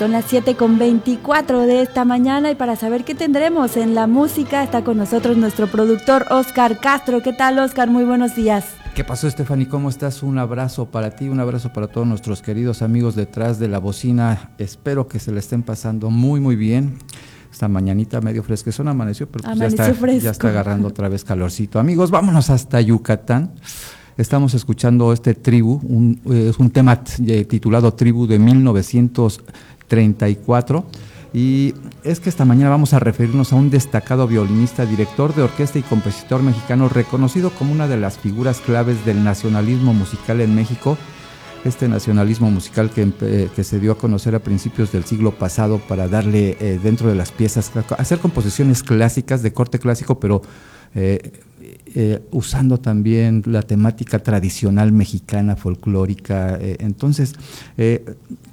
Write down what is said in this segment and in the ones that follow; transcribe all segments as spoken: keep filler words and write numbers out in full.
Son las siete con veinticuatro de esta mañana y para saber qué tendremos en la música está con nosotros nuestro productor Oscar Castro. ¿Qué tal, Oscar? Muy buenos días. ¿Qué pasó, Stephanie? ¿Cómo estás? Un abrazo para ti, un abrazo para todos nuestros queridos amigos detrás de la bocina. Espero que se le estén pasando muy, muy bien. Esta mañanita medio fresquezona amaneció, pero pues ya, está, ya está agarrando otra vez calorcito. Amigos, vámonos hasta Yucatán. Estamos escuchando este Tribu, un, es un tema t- titulado Tribu de mil novecientos treinta y cuatro. Y es que esta mañana vamos a referirnos a un destacado violinista, director de orquesta y compositor mexicano, reconocido como una de las figuras claves del nacionalismo musical en México. Este nacionalismo musical que, eh, que se dio a conocer a principios del siglo pasado para darle eh, dentro de las piezas, hacer composiciones clásicas de corte clásico, pero eh, eh, usando también la temática tradicional mexicana, folclórica. Eh, entonces, eh,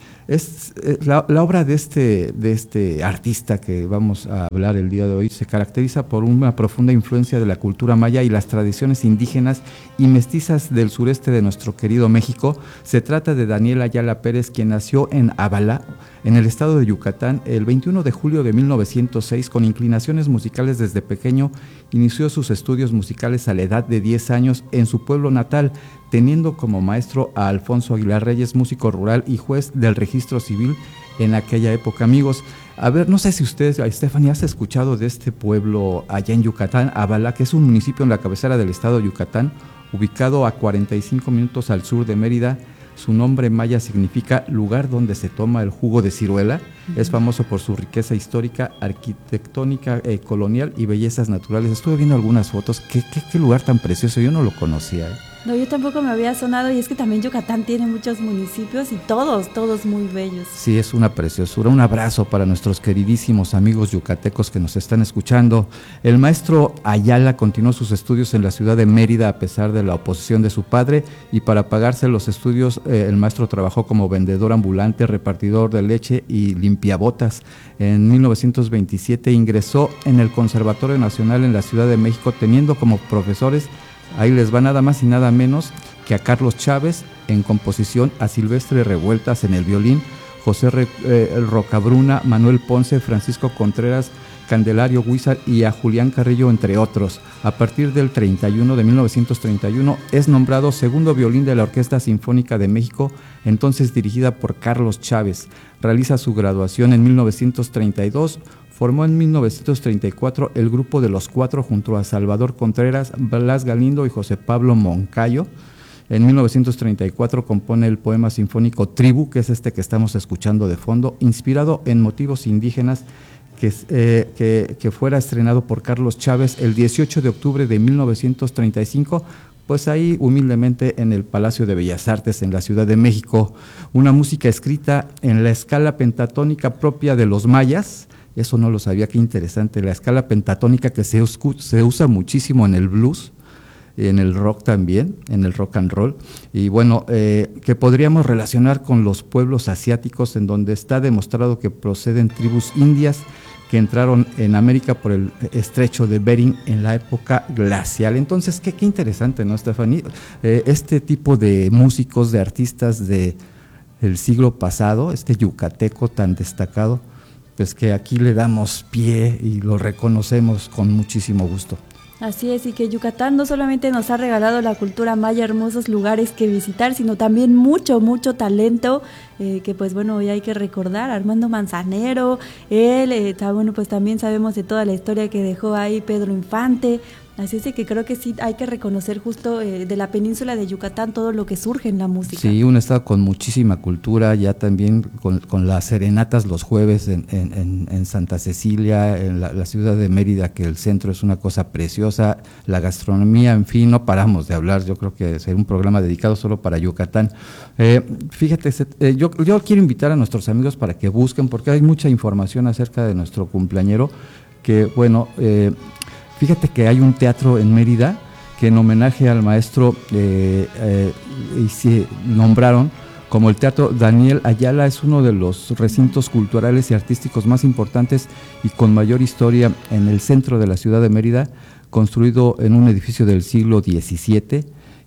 Es, eh, la, la obra de este, de este artista que vamos a hablar el día de hoy se caracteriza por una profunda influencia de la cultura maya y las tradiciones indígenas y mestizas del sureste de nuestro querido México. Se trata de Daniel Ayala Pérez, quien nació en Abalá, en el estado de Yucatán, el veintiuno de julio de mil novecientos seis. Con inclinaciones musicales desde pequeño, inició sus estudios musicales a la edad de diez años en su pueblo natal, teniendo como maestro a Alfonso Aguilar Reyes, músico rural y juez del registro civil en aquella época. Amigos, a ver, no sé si ustedes, Stephanie, ¿has escuchado de este pueblo allá en Yucatán, Abalá, que es un municipio en la cabecera del estado de Yucatán, ubicado a cuarenta y cinco minutos al sur de Mérida? Su nombre maya significa lugar donde se toma el jugo de ciruela. Uh-huh. Es famoso por su riqueza histórica, arquitectónica, eh, colonial y bellezas naturales. Estuve viendo algunas fotos. ¿Qué, qué, qué lugar tan precioso? Yo no lo conocía, ¿eh? No, yo tampoco me había sonado, y es que también Yucatán tiene muchos municipios y todos, todos muy bellos. Sí, es una preciosura. Un abrazo para nuestros queridísimos amigos yucatecos que nos están escuchando. El maestro Ayala continuó sus estudios en la ciudad de Mérida a pesar de la oposición de su padre, y para pagarse los estudios eh, el maestro trabajó como vendedor ambulante, repartidor de leche y limpiabotas. En mil novecientos veintisiete ingresó en el Conservatorio Nacional en la Ciudad de México, teniendo como profesores, ahí les va nada más y nada menos que a Carlos Chávez en composición, a Silvestre Revueltas en el violín, José Re, eh, Rocabruna, Manuel Ponce, Francisco Contreras, Candelario Huizar y a Julián Carrillo, entre otros. A partir del treinta y uno de mil novecientos treinta y uno es nombrado segundo violín de la Orquesta Sinfónica de México, entonces dirigida por Carlos Chávez. Realiza su graduación en mil novecientos treinta y dos. Formó en mil novecientos treinta y cuatro el Grupo de los Cuatro junto a Salvador Contreras, Blas Galindo y José Pablo Moncayo. En mil novecientos treinta y cuatro compone el poema sinfónico Tribu, que es este que estamos escuchando de fondo, inspirado en motivos indígenas, que, eh, que, que fuera estrenado por Carlos Chávez el dieciocho de octubre de mil novecientos treinta y cinco, pues ahí humildemente en el Palacio de Bellas Artes en la Ciudad de México. Una música escrita en la escala pentatónica propia de los mayas. Eso no lo sabía, qué interesante, la escala pentatónica que se, se usa muchísimo en el blues, en el rock también, en el rock and roll, y bueno, eh, que podríamos relacionar con los pueblos asiáticos, en donde está demostrado que proceden tribus indias que entraron en América por el estrecho de Bering en la época glacial. Entonces, qué, qué interesante, ¿no, Stephanie? Eh, este tipo de músicos, de artistas de el siglo pasado, este yucateco tan destacado, pues que aquí le damos pie y lo reconocemos con muchísimo gusto. Así es, y que Yucatán no solamente nos ha regalado la cultura maya, hermosos lugares que visitar, sino también mucho, mucho talento, eh, que pues bueno, hoy hay que recordar, Armando Manzanero, él, eh, está, bueno, pues también sabemos de toda la historia que dejó ahí Pedro Infante. Así es que creo que sí hay que reconocer justo eh, de la península de Yucatán todo lo que surge en la música. Sí, un estado con muchísima cultura, ya también con, con las serenatas los jueves en, en, en Santa Cecilia, en la, la ciudad de Mérida, que el centro es una cosa preciosa, la gastronomía, en fin, no paramos de hablar. Yo creo que será un programa dedicado solo para Yucatán. Eh, fíjate, eh, yo, yo quiero invitar a nuestros amigos para que busquen, porque hay mucha información acerca de nuestro cumpleañero, que bueno, eh, fíjate que hay un teatro en Mérida que en homenaje al maestro eh, eh, y se nombraron como el Teatro Daniel Ayala. Es uno de los recintos culturales y artísticos más importantes y con mayor historia en el centro de la ciudad de Mérida, construido en un edificio del siglo diecisiete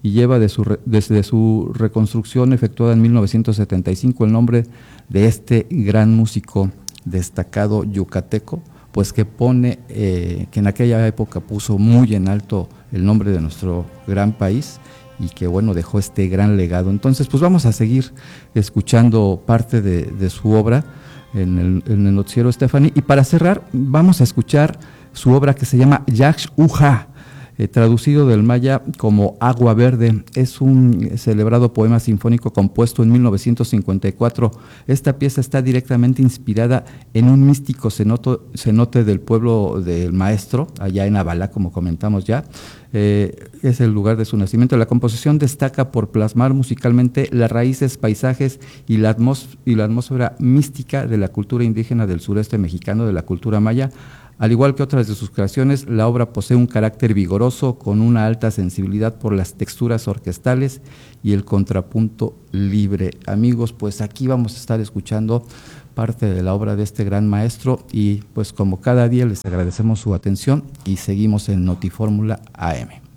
y lleva de su, desde su reconstrucción efectuada en mil novecientos setenta y cinco el nombre de este gran músico destacado yucateco, pues que pone, eh, que en aquella época puso muy en alto el nombre de nuestro gran país y que bueno, dejó este gran legado. Entonces pues vamos a seguir escuchando parte de, de su obra en el, en el noticiero Stephanie, y para cerrar vamos a escuchar su obra que se llama Yax Uja, eh, traducido del maya como Agua Verde. Es un celebrado poema sinfónico compuesto en mil novecientos cincuenta y cuatro. Esta pieza está directamente inspirada en un místico cenoto, cenote del pueblo del Maestro, allá en Abalá, como comentamos ya. Eh, es el lugar de su nacimiento. La composición destaca por plasmar musicalmente las raíces, paisajes y la, atmós- y la atmósfera mística de la cultura indígena del sureste mexicano, de la cultura maya. Al igual que otras de sus creaciones, la obra posee un carácter vigoroso con una alta sensibilidad por las texturas orquestales y el contrapunto libre. Amigos, pues aquí vamos a estar escuchando parte de la obra de este gran maestro y pues como cada día les agradecemos su atención y seguimos en Notifórmula A M.